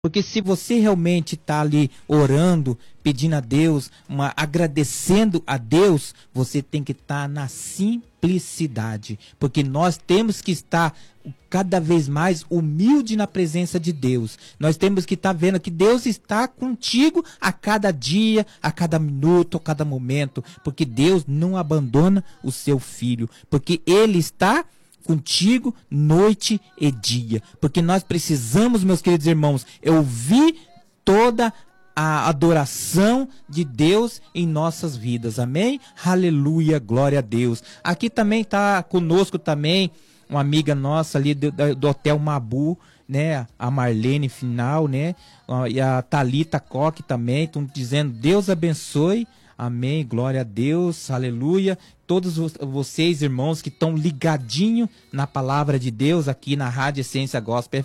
Porque se você realmente está ali orando, pedindo a Deus, agradecendo a Deus, você tem que estar na simplicidade. Porque nós temos que estar cada vez mais humilde na presença de Deus. Nós temos que estar vendo que Deus está contigo a cada dia, a cada minuto, a cada momento. Porque Deus não abandona o seu filho. Porque Ele está contigo noite e dia, porque nós precisamos, meus queridos irmãos, ouvir toda a adoração de Deus em nossas vidas, amém? Aleluia, glória a Deus. Aqui também está conosco também uma amiga nossa ali do Hotel Mabu, né? A Marlene Final, né? E a Thalita Coque também, estão dizendo, Deus abençoe. Amém, glória a Deus, aleluia. Todos vocês, irmãos, que estão ligadinhos na palavra de Deus aqui na Rádio Essência Gospel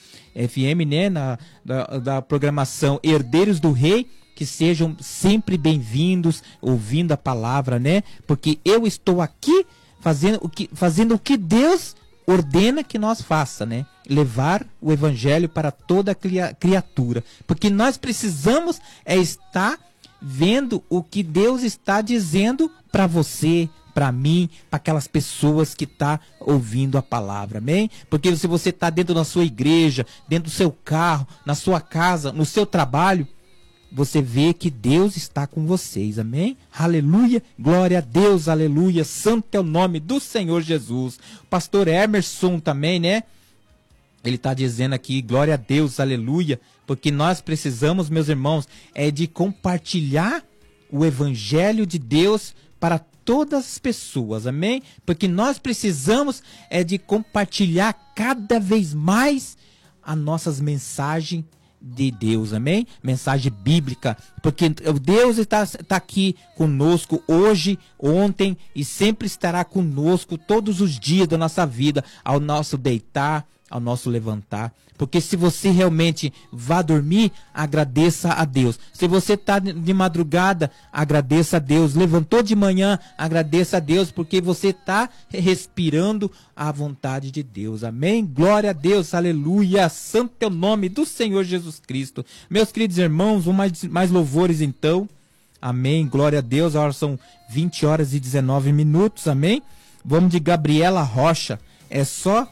FM, né, da programação Herdeiros do Rei, que sejam sempre bem-vindos, ouvindo a palavra, né? Porque eu estou aqui fazendo o que Deus ordena que nós faça, né? Levar o evangelho para toda criatura. Porque nós precisamos estar vendo o que Deus está dizendo para você, para mim, para aquelas pessoas que estão ouvindo a palavra, amém? Porque se você está dentro da sua igreja, dentro do seu carro, na sua casa, no seu trabalho, você vê que Deus está com vocês, amém? Aleluia, glória a Deus, aleluia, santo é o nome do Senhor Jesus. O pastor Emerson também, né? Ele está dizendo aqui, glória a Deus, aleluia, porque nós precisamos, meus irmãos, de compartilhar o evangelho de Deus para todas as pessoas, amém? Porque nós precisamos de compartilhar cada vez mais as nossas mensagens de Deus, amém? Mensagem bíblica, porque Deus está aqui conosco hoje, ontem e sempre estará conosco todos os dias da nossa vida, ao nosso deitar, ao nosso levantar. Porque se você realmente vai dormir, agradeça a Deus. Se você está de madrugada, agradeça a Deus. Levantou de manhã, agradeça a Deus, porque você está respirando a vontade de Deus. Amém? Glória a Deus, aleluia. Santo é o nome do Senhor Jesus Cristo. Meus queridos irmãos, mais louvores então. Amém, glória a Deus. Agora são 20 horas e 19 minutos, amém? Vamos de Gabriela Rocha. É só...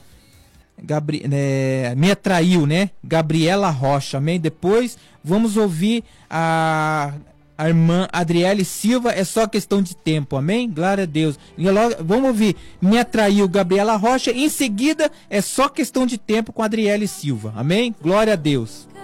me atraiu, né? Gabriela Rocha, amém? Depois vamos ouvir a irmã Adriele Silva, é só questão de tempo, amém? Glória a Deus. Vamos ouvir Me Atraiu, Gabriela Rocha, em seguida é só questão de tempo com a Adriele Silva, amém? Glória a Deus.